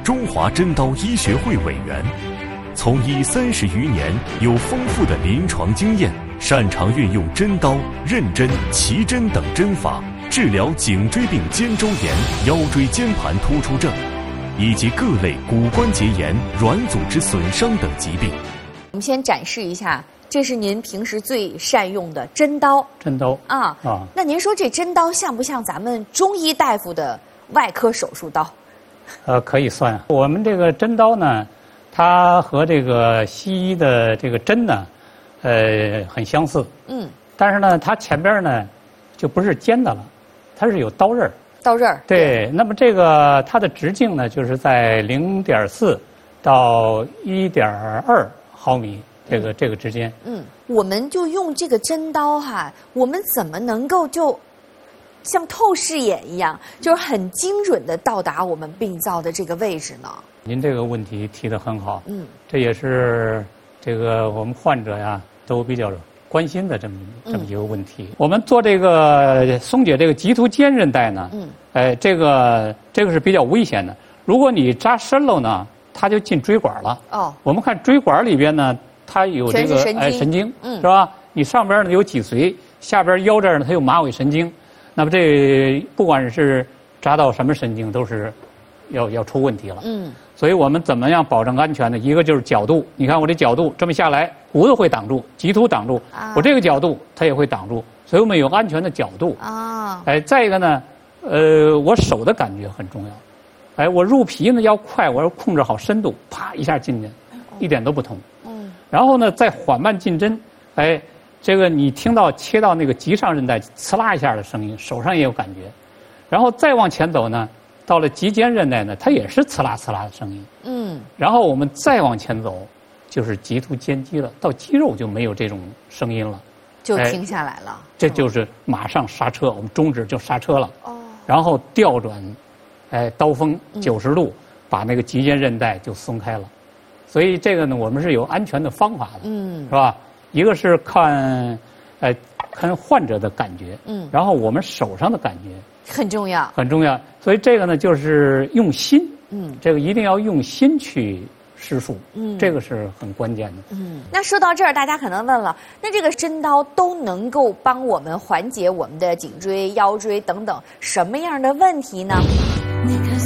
中华针刀医学会委员，从医30余年，有丰富的临床经验，擅长运用针刀、刃针、奇针等针法治疗颈椎病、肩周炎、腰椎间盘突出症，以及各类骨关节炎、软组织损伤等疾病。 我们先展示一下，这是您平时最善用的针刀。 针刀啊。那您说这针刀像不像咱们中医大夫的外科手术刀？ 可以算。我们这个针刀呢，它和这个西医的这个针呢，很相似。嗯。但是呢，它前边呢，就不是尖的了，它是有刀刃。 刀刃。 对。那么这个它的直径呢，就是在0.4到1.2毫米这个之间。嗯。 我们就用这个针刀哈，我们怎么能够就像透视眼一样，就是很精准的到达我们病灶的这个位置呢？ 您这个问题提得很好。嗯。这也是这个我们患者呀都比较关心的这么一个问题。我们做这个松解这个棘突间韧带呢，这个是比较危险的。如果你扎深了呢，它就进椎管了。哦。我们看椎管里边呢，它有这个神经，是吧？你上边呢有脊髓，下边腰这儿呢它有马尾神经。那么这不管是扎到什么神经，都是要出问题了。嗯。所以我们怎么样保证安全呢？一个就是角度，你看我这角度这么下来，骨头会挡住，棘突挡住，我这个角度它也会挡住，所以我们有安全的角度。啊。再一个呢，我手的感觉很重要。我入皮呢要快，我要控制好深度，啪一下进去，一点都不痛。嗯。然后呢，再缓慢进针，这个你听到切到那个棘上韧带呲啦一下的声音，手上也有感觉。然后再往前走呢，到了棘间韧带呢，它也是呲啦呲啦的声音。嗯。然后我们再往前走，就是棘突间肌了，到肌肉就没有这种声音了， 就停下来了。 这就是马上刹车，我们中指就刹车了。哦。然后调转，刀锋90度，把那个棘间韧带就松开了。所以这个呢，我们是有安全的方法的。嗯。是吧？一个是看患者的感觉，然后我们手上的感觉很重要， 很重要。所以这个呢，就是用心，这个一定要用心去施术，这个是很关键的。 那说到这儿，大家可能问了，那这个针刀都能够帮我们缓解我们的颈椎、腰椎等等什么样的问题呢？